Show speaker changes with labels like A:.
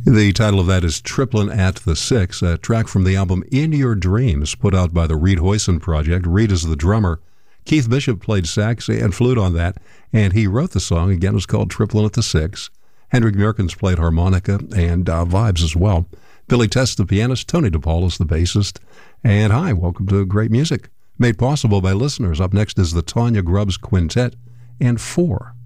A: The title of that is Triplin' at the Six, a track from the album In Your Dreams, put out by the Reed Hoyson Project. Reed is the drummer. Keith Bishop played sax and flute on that, and he wrote the song. Again, it was called Triplin' at the Six. Hendrik Murkens played harmonica and vibes as well. Billy Test, the pianist. Tony DePaul is the bassist. And hi, welcome to Great Music, made possible by listeners. Up next is the Tanya Grubbs Quintet and 4.